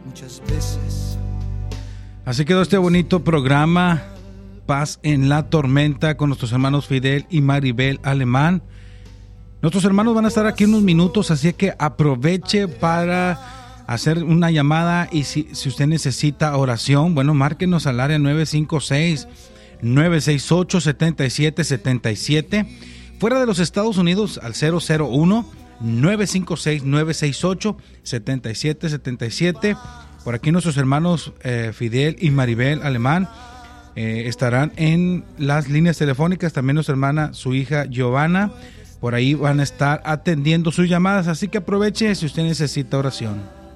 muchas veces. Así quedó este bonito programa, Paz en la Tormenta, con nuestros hermanos Fidel y Maribel Alemán. Nuestros hermanos van a estar aquí unos minutos, así que aproveche para hacer una llamada, y si usted necesita oración, bueno, márquenos al área 956-968-7777. Fuera de los Estados Unidos al 001-956-968-7777. Por aquí nuestros hermanos Fidel y Maribel Alemán estarán en las líneas telefónicas. También nuestra hermana, su hija Giovanna, por ahí van a estar atendiendo sus llamadas. Así que aproveche si usted necesita oración.